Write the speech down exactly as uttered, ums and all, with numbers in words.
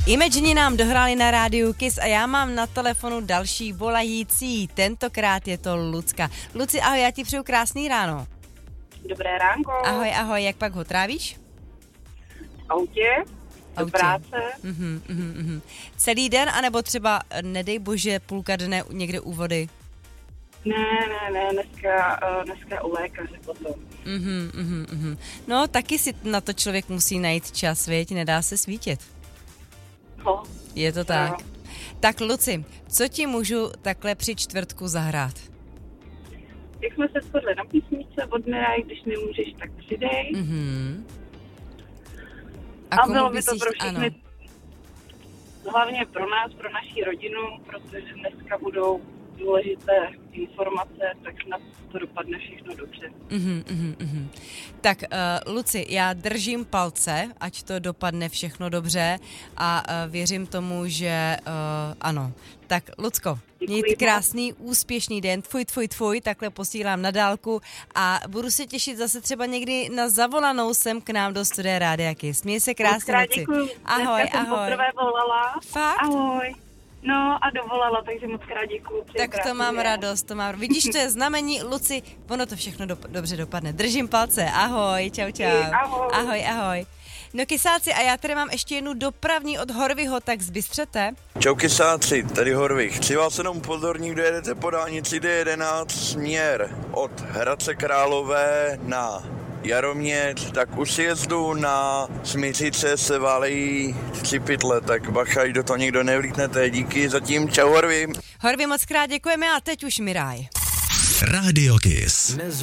Imagine nám dohráli na rádiu Kiss a já mám na telefonu další volající. Tentokrát je to Lucka. Luci, ahoj, já ti přeju krásný ráno. Dobré ránko. Ahoj, ahoj, jak pak ho trávíš? V autě, do Autě. práce. Uhum, uhum, uhum. Celý den, anebo třeba, nedej bože, půlka dne někde u vody? Ne, ne, ne, dneska, uh, dneska u lékaře potom. Uhum, uhum, uhum. No, taky si na to člověk musí najít čas, věď, nedá se svítit. No. Je to tak. No. Tak Luci, co ti můžu takhle při čtvrtku zahrát? Jak jsme se shodli na písničce od Miraj, když nemůžeš, tak přidej. Mhm. A, a bylo by to pro všechny, hlavně pro nás, pro naši rodinu, protože dneska budou důležité informace, tak snad to dopadne všechno dobře. Uhum, uhum, uhum. Tak uh, Luci, já držím palce, ať to dopadne všechno dobře a uh, věřím tomu, že uh, ano. Tak Lucko, mějte krásný, úspěšný den, tvůj, tvůj, tvůj, takhle posílám na dálku a budu se těšit zase třeba někdy na zavolanou sem k nám do studia Rádia Kiss. Měj se krásně, Luci. Děkuju. Ahoj, dneska ahoj. jsem poprvé volala. Fakt? Ahoj. No a dovolala, takže moc krát děkuju. Tak to mám den. radost, to mám. Vidíš, to je znamení, Luci, ono to všechno do, dobře dopadne. Držím palce, ahoj, čau, čau. Ahoj. Ahoj, ahoj. No kysáci, a já tady mám ještě jednu dopravní od Horvyho, tak zbystřete. Čau kysáci, tady Horvych. Chci vás jenom upozornit, kdo jedete po dálnici D jedenáct směr od Hradce Králové na Jaroměř, tak u sjezdu na Smířice se válejí tři pytle, tak bacha, do toho nikdo nevlítnete. Díky zatím, čau Horvy. Horvy, moc krát děkujeme a teď už Miraj. Radio Kiss.